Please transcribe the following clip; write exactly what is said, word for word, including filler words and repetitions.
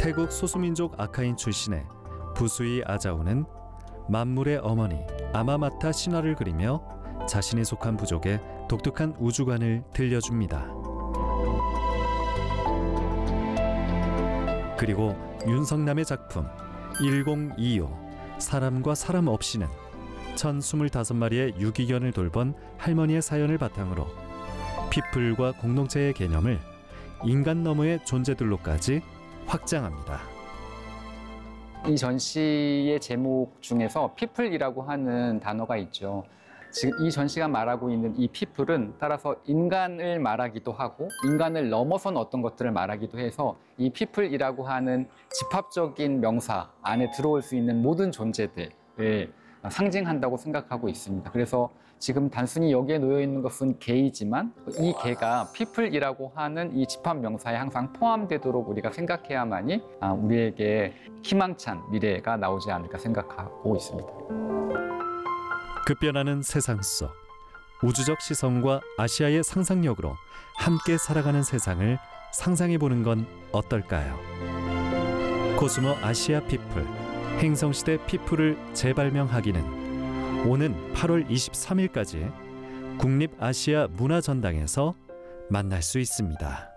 태국 소수민족 아카인 출신의 부수이 아자우는 만물의 어머니 아마마타 신화를 그리며 자신이 속한 부족의 독특한 우주관을 들려줍니다. 그리고 윤석남의 작품 천이십오 사람과 사람 없이는 천이십오 마리의 유기견을 돌본 할머니의 사연을 바탕으로 피플과 공동체의 개념을 인간 너머의 존재들로까지 확장합니다. 이 전시의 제목 중에서 피플이라고 하는 단어가 있죠. 지금 이 전시가 말하고 있는 이 피플은 따라서 인간을 말하기도 하고 인간을 넘어선 어떤 것들을 말하기도 해서 이 피플이라고 하는 집합적인 명사 안에 들어올 수 있는 모든 존재들을 상징한다고 생각하고 있습니다. 그래서 지금 단순히 여기에 놓여 있는 것은 개이지만 이 개가 피플이라고 하는 이 집합 명사에 항상 포함되도록 우리가 생각해야만이 우리에게 희망찬 미래가 나오지 않을까 생각하고 있습니다. 급변하는 세상 속 우주적 시선과 아시아의 상상력으로 함께 살아가는 세상을 상상해보는 건 어떨까요? 코스모 아시아 피플, 행성시대 피플을 재발명하기는 오는 팔월 이십삼일까지 국립아시아 문화전당에서 만날 수 있습니다.